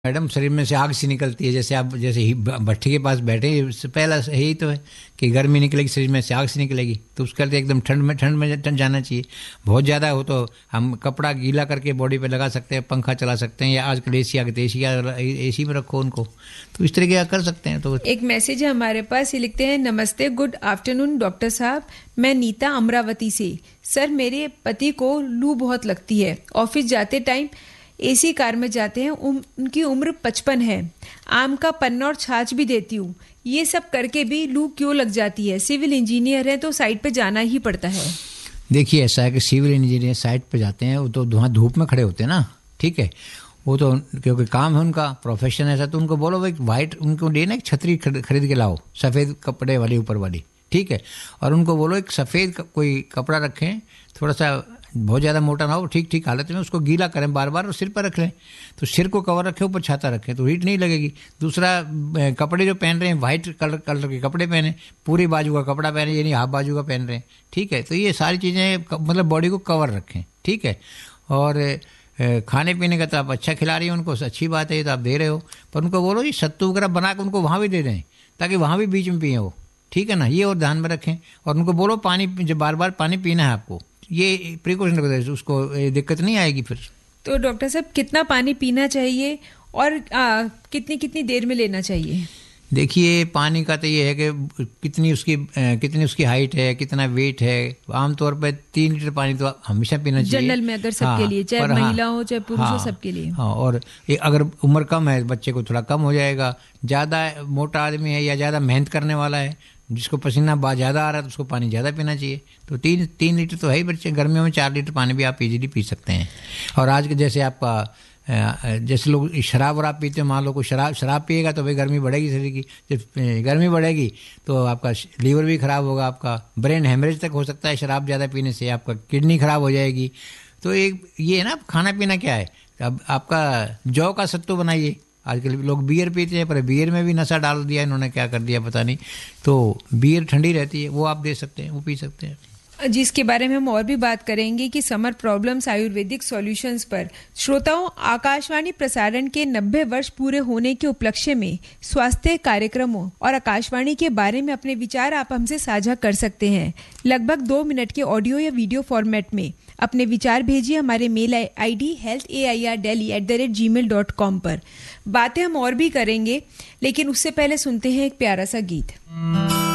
Madam शरीर में से आग सी निकलती है, जैसे आप जैसे ही भट्ठी के पास बैठे, इससे पहला यही तो है कि गर्मी निकलेगी शरीर में से आग सी निकलेगी, तो उसके लिए एकदम ठंड में जाना चाहिए। बहुत ज़्यादा हो तो हम कपड़ा गीला करके बॉडी पे लगा सकते हैं, पंखा चला सकते हैं, या आजकल एसी आ गए तो एसी में रखो उनको, तो इस तरीके का कर सकते हैं। तो एक मैसेज है हमारे पास, ये लिखते हैं, नमस्ते, गुड आफ्टरनून डॉक्टर साहब, मैं नीता अमरावती से। सर मेरे पति को लू बहुत लगती है, ऑफिस जाते टाइम एसी कार में जाते हैं, उनकी उम्र 55 है, आम का पन्ना और छाछ भी देती हूँ, ये सब करके भी लू क्यों लग जाती है? सिविल इंजीनियर है तो साइड पे जाना ही पड़ता है। देखिए ऐसा है कि सिविल इंजीनियर साइट पे जाते हैं, वो तो वहाँ धूप में खड़े होते हैं ना, ठीक है, वो तो क्योंकि काम है उनका, प्रोफेशन ऐसा, तो उनको बोलो भाई वाइट, उनको देना एक छतरी खरीद के लाओ सफ़ेद कपड़े वाली ऊपर वाली, ठीक है, और उनको बोलो एक सफ़ेद कोई कपड़ा रखें, थोड़ा सा बहुत ज़्यादा मोटा ना हो, ठीक ठीक हालत में, उसको गीला करें बार बार और सिर पर रख लें, तो सिर को कवर रखें, ऊपर छाता रखें, तो हीट नहीं लगेगी। दूसरा, कपड़े जो पहन रहे हैं वाइट कलर के कपड़े पहने, पूरी बाजू का कपड़ा पहने, यानी हाफ बाजू का पहन रहे हैं, ठीक है, तो ये सारी चीज़ें मतलब बॉडी को कवर रखें, ठीक है। और खाने पीने का तो आप अच्छा खिला रही हैं उनको, अच्छी बात है, ये तो आप दे रहे हो, पर उनको बोलो ये सत्तू वगैरह बना के उनको वहाँ भी दे दें, ताकि वहाँ भी बीच में पिए वो, ठीक है ना, ये और ध्यान में रखें। और उनको बोलो पानी, जब बार बार पानी पीना है आपको, ये प्रिकॉशन रखते, उसको दिक्कत नहीं आएगी फिर। तो डॉक्टर साहब कितना पानी पीना चाहिए और कितनी कितनी देर में लेना चाहिए? देखिए पानी का तो ये है कि कितनी उसकी हाइट है, कितना वेट है, आमतौर पर 3 लीटर पानी तो हमेशा पीना चाहिए जनरल में, अगर सबके लिए, चाहे महिला हो चाहे पुरुष हो, सबके लिए। हाँ, और अगर उम्र कम है बच्चे को थोड़ा कम हो जाएगा, ज़्यादा मोटा आदमी है या ज़्यादा मेहनत करने वाला है, जिसको पसीना ज़्यादा आ रहा है, तो उसको पानी ज़्यादा पीना चाहिए। तो 3 लीटर तो है ही बच्चे, गर्मियों में 4 लीटर पानी भी आप इजीली पी सकते हैं। और आज के जैसे आपका जैसे लोग शराब वराब पीते हैं, मान लो कोई शराब पिएगा तो भाई गर्मी बढ़ेगी शरीर की, जब गर्मी बढ़ेगी तो आपका लीवर भी ख़राब होगा, आपका ब्रेन हेमरेज तक हो सकता है शराब ज़्यादा पीने से, आपका किडनी ख़राब हो जाएगी। तो एक ये है ना, खाना पीना क्या है, अब आपका जौ का सत्तू बनाइए। आजकल लोग बियर पीते हैं, पर बियर में भी नशा डाल दिया इन्होंने, क्या कर दिया पता नहीं, तो बियर ठंडी रहती है, वो आप दे सकते हैं, वो पी सकते हैं। जिसके बारे में हम और भी बात करेंगे कि समर प्रॉब्लम्स आयुर्वेदिक सॉल्यूशंस पर। श्रोताओं, आकाशवाणी प्रसारण के 90 वर्ष पूरे होने के उपलक्ष्य में स्वास्थ्य कार्यक्रमों और आकाशवाणी के बारे में अपने विचार आप हमसे साझा कर सकते हैं। लगभग 2 मिनट के ऑडियो या वीडियो फॉर्मेट में अपने विचार भेजिए हमारे मेल ID healthairdelhi@gmail.com पर। बातें हम और भी करेंगे, लेकिन उससे पहले सुनते हैं एक प्यारा सा गीत।